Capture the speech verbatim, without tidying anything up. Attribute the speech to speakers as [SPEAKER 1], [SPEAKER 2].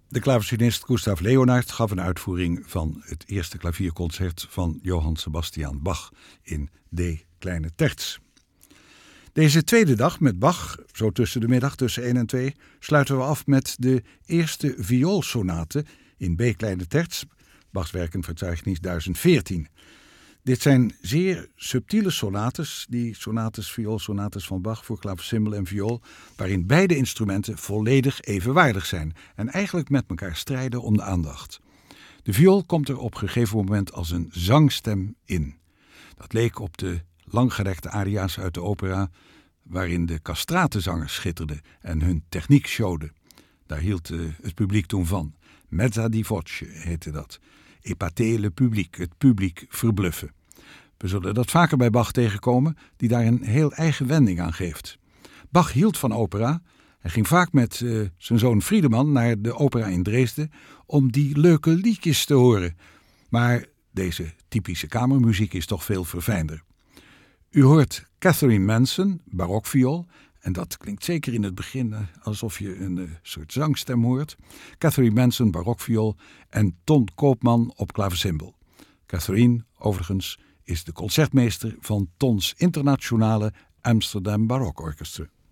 [SPEAKER 1] De klavecinist Gustav Leonhard gaf een uitvoering van het eerste klavierconcert van Johann Sebastian Bach in D kleine terts. Deze tweede dag met Bach, zo tussen de middag tussen één en twee, sluiten we af met de eerste vioolsonate in B kleine terts, Bachs Werkenverzeichnis duizend veertien. Dit zijn zeer subtiele sonates, die sonates, vioolsonates van Bach voor klavecimbal en viool, waarin beide instrumenten volledig evenwaardig zijn en eigenlijk met elkaar strijden om de aandacht. De viool komt er op een gegeven moment als een zangstem in. Dat leek op de langgerekte aria's uit de opera, waarin de castratenzangers schitterden en hun techniek showden. Daar hield uh, het publiek toen van. Mezza di voce heette dat. Épater le public, het publiek verbluffen. We zullen dat vaker bij Bach tegenkomen, die daar een heel eigen wending aan geeft. Bach hield van opera. Hij ging vaak met uh, zijn zoon Friedemann naar de opera in Dresden om die leuke liedjes te horen. Maar deze typische kamermuziek is toch veel verfijnder. U hoort Catherine Manson, barokviool, en dat klinkt zeker in het begin alsof je een uh, soort zangstem hoort. Catherine Manson, barokviool en Ton Koopman op klavecimbal. Catherine, overigens, is de concertmeester van Tons internationale Amsterdam Barokorchestra.